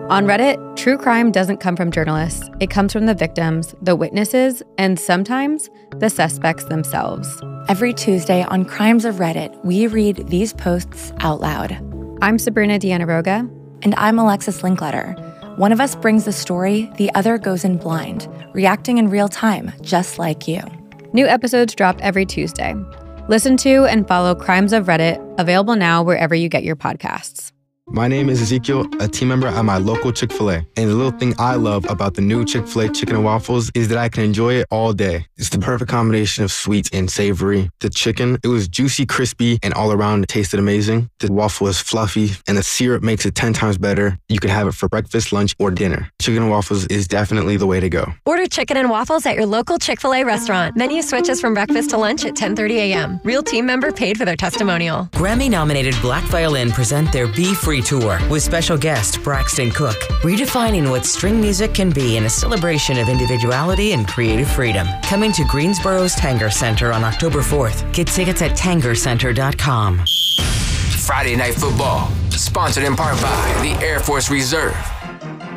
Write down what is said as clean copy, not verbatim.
On Reddit, true crime doesn't come from journalists. It comes from the victims, the witnesses, and sometimes the suspects themselves. Every Tuesday on Crimes of Reddit, we read these posts out loud. I'm Sabrina Dianaroga. And I'm Alexis Linkletter. One of us brings the story, the other goes in blind, reacting in real time, just like you. New episodes drop every Tuesday. Listen to and follow Crimes of Reddit, available now wherever you get your podcasts. My name is Ezekiel, a team member at my local Chick-fil-A. And the little thing I love about the new Chick-fil-A chicken and waffles is that I can enjoy it all day. It's the perfect combination of sweet and savory. The chicken, it was juicy, crispy, and all around it tasted amazing. The waffle is fluffy, and the syrup makes it 10 times better. You can have it for breakfast, lunch, or dinner. Chicken and waffles is definitely the way to go. Order chicken and waffles at your local Chick-fil-A restaurant. Menu switches from breakfast to lunch at 10:30 a.m. Real team member paid for their testimonial. Grammy-nominated Black Violin present their Be Free Tour with special guest Braxton Cook, redefining what string music can be in a celebration of individuality and creative freedom. Coming to Greensboro's Tanger Center on October 4th. Get tickets at tangercenter.com. Friday Night Football, sponsored in part by the Air Force Reserve.